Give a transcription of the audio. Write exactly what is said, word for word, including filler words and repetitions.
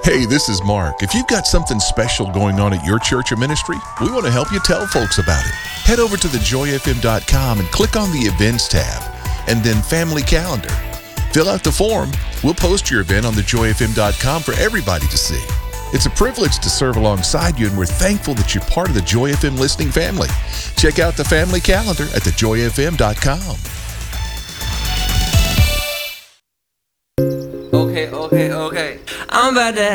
Hey, this is Mark. If you've got something special going on at your church or ministry, we want to help you tell folks about it. Head over to the joy f m dot com and click on the Events tab, and then Family Calendar. Fill out the form. We'll post your event on the joy f m dot com for everybody to see. It's a privilege to serve alongside you, and we're thankful that you're part of the Joy F M listening family. Check out the Family Calendar at the joy f m dot com. Okay, okay, okay. I'm about to